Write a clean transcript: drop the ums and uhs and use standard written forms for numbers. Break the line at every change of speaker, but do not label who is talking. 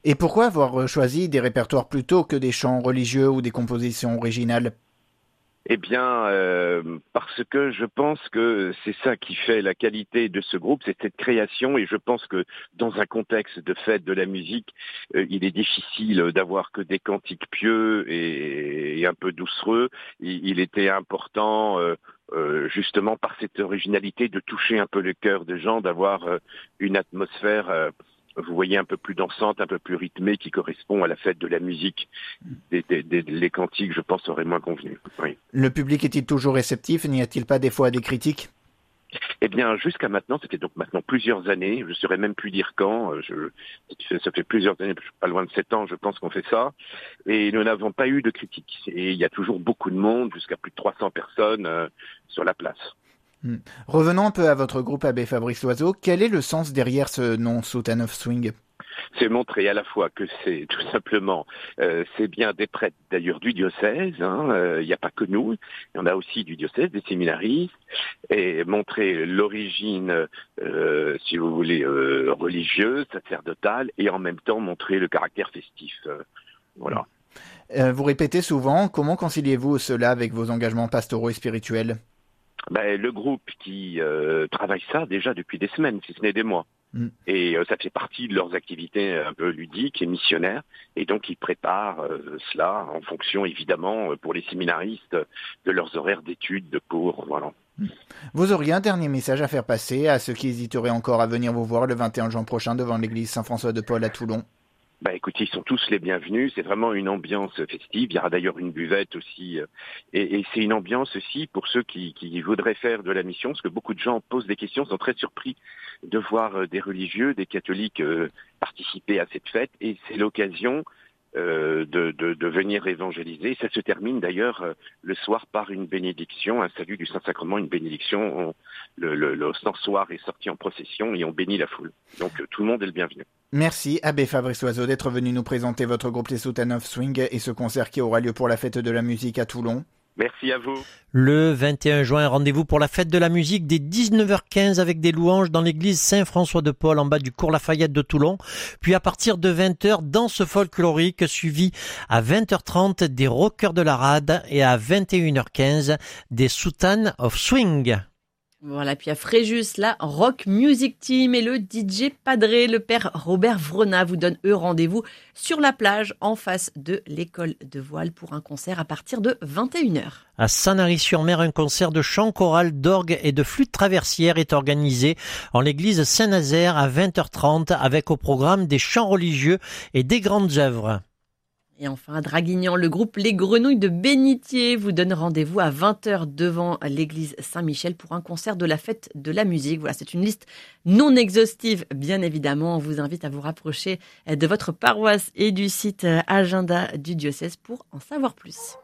Et pourquoi avoir choisi des répertoires plutôt que des chants religieux ou des compositions originales?
Eh bien, parce que je pense que c'est ça qui fait la qualité de ce groupe, c'est cette création, et je pense que dans un contexte de fête de la musique, il est difficile d'avoir que des cantiques pieux et un peu doucereux. Il était important, justement par cette originalité, de toucher un peu le cœur des gens, d'avoir une atmosphère. Vous voyez, un peu plus dansante, un peu plus rythmée, qui correspond à la fête de la musique. Les cantiques, je pense, auraient moins convenu. Oui.
Le public est-il toujours réceptif? N'y a-t-il pas des fois des critiques?
Eh bien, jusqu'à maintenant, c'était donc maintenant plusieurs années, je ne saurais même plus dire quand, ça fait plusieurs années, pas loin de 7 ans, je pense qu'on fait ça, et nous n'avons pas eu de critiques. Et il y a toujours beaucoup de monde, jusqu'à plus de 300 personnes sur la place.
Hmm. Revenons un peu à votre groupe Abbé Fabrice Loiseau. Quel est le sens derrière ce nom Sultan of Swing?
C'est montrer à la fois que c'est tout simplement, c'est bien des prêtres d'ailleurs du diocèse, il n'y a pas que nous, il y en a aussi du diocèse, des séminaristes, et montrer l'origine, si vous voulez, religieuse, sacerdotale, et en même temps montrer le caractère festif. Voilà.
Vous répétez souvent, comment conciliez-vous cela avec vos engagements pastoraux et spirituels?
Ben, le groupe qui travaille ça déjà depuis des semaines, si ce n'est des mois.
Hmm.
Et ça fait partie de leurs activités un peu ludiques et missionnaires. Et donc, ils préparent cela en fonction, évidemment, pour les séminaristes, de leurs horaires d'études, de cours, voilà.
Vous auriez un dernier message à faire passer à ceux qui hésiteraient encore à venir vous voir le 21 juin prochain devant l'église Saint-François de Paul à Toulon?
Bah écoutez, ils sont tous les bienvenus, c'est vraiment une ambiance festive, il y aura d'ailleurs une buvette aussi, et c'est une ambiance aussi pour ceux qui voudraient faire de la mission, parce que beaucoup de gens posent des questions, sont très surpris de voir des religieux, des catholiques participer à cette fête, et c'est l'occasion de venir évangéliser. Ça se termine d'ailleurs le soir par une bénédiction, un salut du Saint-Sacrement, une bénédiction. Le censoir est sorti en procession et on bénit la foule. Donc tout le monde est le bienvenu.
Merci, Abbé Fabrice Loiseau, d'être venu nous présenter votre groupe Les Sultan of Swing et ce concert qui aura lieu pour la fête de la musique à Toulon.
Merci à vous.
Le 21 juin, rendez-vous pour la fête de la musique dès 19h15 avec des louanges dans l'église Saint-François de Paul en bas du cours Lafayette de Toulon. Puis à partir de 20h, danse folklorique suivi à 20h30 des rockers de la rade et à 21h15 des Sultan of Swing.
Voilà, puis à Fréjus, la Rock Music Team et le DJ Padré, le père Robert Vrona vous donnent rendez-vous sur la plage en face de l'école de voile pour un concert à partir de 21h.
À Sanary-sur-Mer, un concert de chant choral, d'orgue et de flûte traversière est organisé en l'église Saint-Nazaire à 20h30 avec au programme des chants religieux et des grandes œuvres.
Et enfin, à Draguignan, le groupe Les Grenouilles de Bénitier vous donne rendez-vous à 20h devant l'église Saint-Michel pour un concert de la fête de la musique. Voilà, c'est une liste non exhaustive, bien évidemment. On vous invite à vous rapprocher de votre paroisse et du site agenda du diocèse pour en savoir plus.